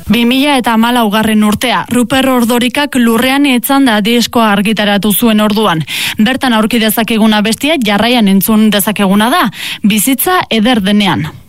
2014 urtea, Ruper Ordorikak lurrean etzanda diskoa argitaratu zuen orduan. Bertan aurki dezakeguna bestia jarraian entzun dezakeguna da, bizitza eder denean.